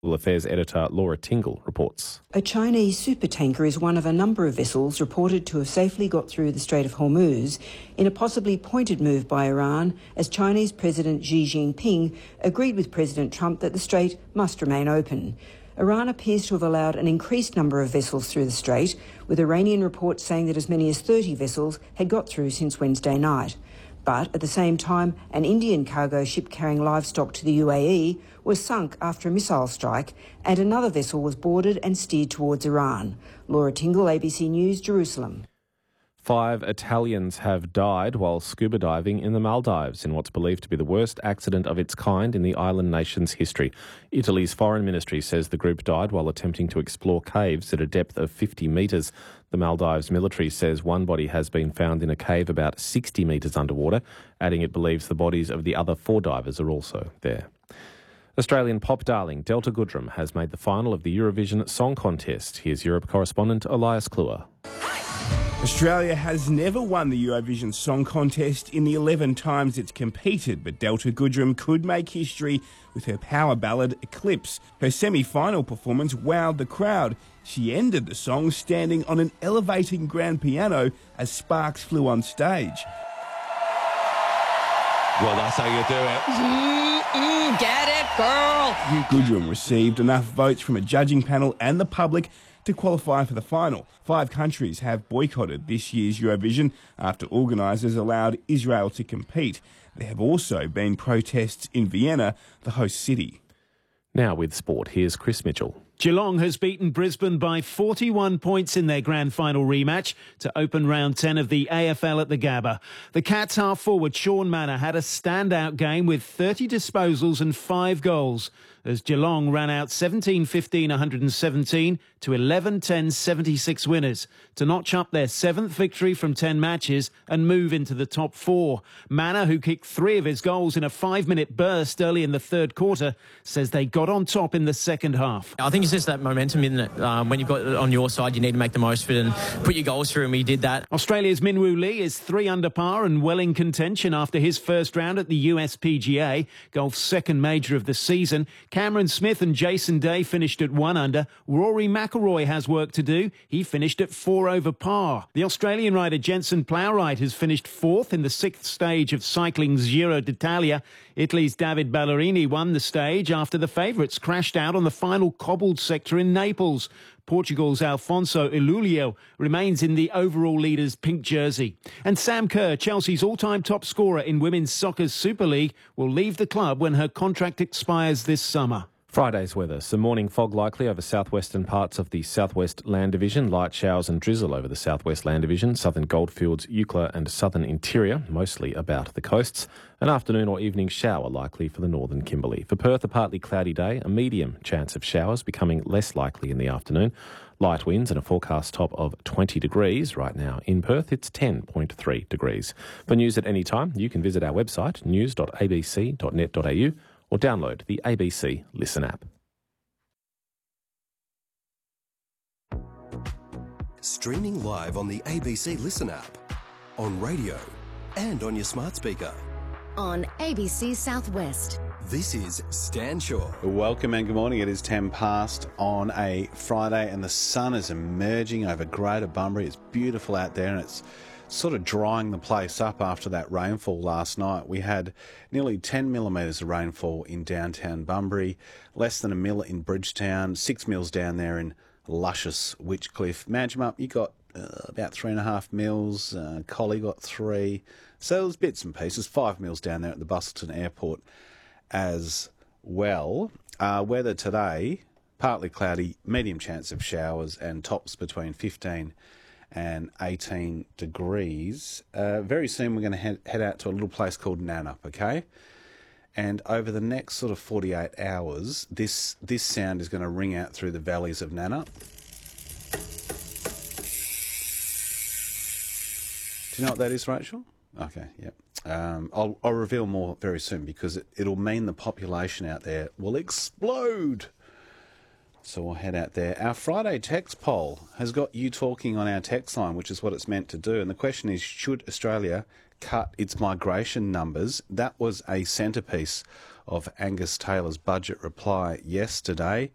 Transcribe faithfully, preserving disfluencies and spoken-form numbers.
Affairs editor Laura Tingle reports. A Chinese supertanker is one of a number of vessels reported to have safely got through the Strait of Hormuz in a possibly pointed move by Iran as Chinese President Xi Jinping agreed with President Trump that the strait must remain open. Iran appears to have allowed an increased number of vessels through the strait, with Iranian reports saying that as many as thirty vessels had got through since Wednesday night. But at the same time, an Indian cargo ship carrying livestock to the U A E was sunk after a missile strike, and another vessel was boarded and steered towards Iran. Laura Tingle, A B C News, Jerusalem. Five Italians have died while scuba diving in the Maldives in what's believed to be the worst accident of its kind in the island nation's history. Italy's foreign ministry says the group died while attempting to explore caves at a depth of fifty metres. The Maldives military says one body has been found in a cave about sixty metres underwater, adding it believes the bodies of the other four divers are also there. Australian pop darling Delta Goodrem has made the final of the Eurovision Song Contest. Here's Europe correspondent Elias Kluwer. Australia has never won the Eurovision Song Contest in the eleven times it's competed, but Delta Goodrem could make history with her power ballad Eclipse. Her semi-final performance wowed the crowd. She ended the song standing on an elevating grand piano as sparks flew on stage. Well, that's how you do it. Mm-mm, get it, girl. Goodrem received enough votes from a judging panel and the public to qualify for the final. Five countries have boycotted this year's Eurovision after organisers allowed Israel to compete. There have also been protests in Vienna, the host city. Now with sport, here's Chris Mitchell. Geelong has beaten Brisbane by forty-one points in their grand final rematch to open round ten of the A F L at the Gabba. The Cats half-forward Sean Manor had a standout game with thirty disposals and five goals as Geelong ran out seventeen fifteen one hundred seventeen to eleven ten seventy-six winners to notch up their seventh victory from ten matches and move into the top four. Manor, who kicked three of his goals in a five-minute burst early in the third quarter, says they got on top in the second half. I think it's just that momentum, isn't it? Um, when you've got it on your side, you need to make the most of it and put your goals through, and we did that. Australia's Minwoo Lee is three under par and well in contention after his first round at the U S P G A, golf's second major of the season. Cameron Smith and Jason Day finished at one under. Rory McIlroy has work to do. He finished at four over par. The Australian rider Jensen Plowright has finished fourth in the sixth stage of cycling's Giro d'Italia. Italy's David Ballerini won the stage after the favourites crashed out on the final cobbled sector in Naples. Portugal's Alfonso Ilulio remains in the overall leader's pink jersey. And Sam Kerr, Chelsea's all-time top scorer in Women's Soccer's Super League, will leave the club when her contract expires this summer. Friday's weather. Some morning fog likely over southwestern parts of the Southwest Land Division. Light showers and drizzle over the Southwest Land Division, Southern Goldfields, Eucla and Southern Interior, mostly about the coasts. An afternoon or evening shower likely for the Northern Kimberley. For Perth, a partly cloudy day, a medium chance of showers becoming less likely in the afternoon. Light winds and a forecast top of twenty degrees. Right now in Perth, it's ten point three degrees. For news at any time, you can visit our website, news dot a b c dot net dot a u, or download the A B C Listen app. Streaming live on the A B C Listen app, on radio and on your smart speaker. On A B C Southwest. This is Stan Shaw. Welcome and good morning. It is ten past on a Friday and the sun is emerging over Greater Bunbury. It's beautiful out there and it's sort of drying the place up after that rainfall last night. We had nearly ten millimetres of rainfall in downtown Bunbury, less than a mill in Bridgetown, six mils down there in luscious Witchcliffe. Manjimup, you got uh, about three and a half mils. Uh, Collie got three. So there's bits and pieces. Five mils down there at the Busselton Airport as well. Uh, weather today, partly cloudy, medium chance of showers and tops between fifteen and eighteen degrees. Uh, very soon we're going to head, head out to a little place called Nannup, okay? And over the next sort of forty-eight hours, this this sound is going to ring out through the valleys of Nannup. Do you know what that is, Rachel? Okay, yep. Um, I'll, I'll reveal more very soon because it, it'll mean the population out there will explode. So we'll head out there. Our Friday text poll has got you talking on our text line, which is what it's meant to do. And the question is, should Australia cut its migration numbers? That was a centrepiece of Angus Taylor's budget reply yesterday.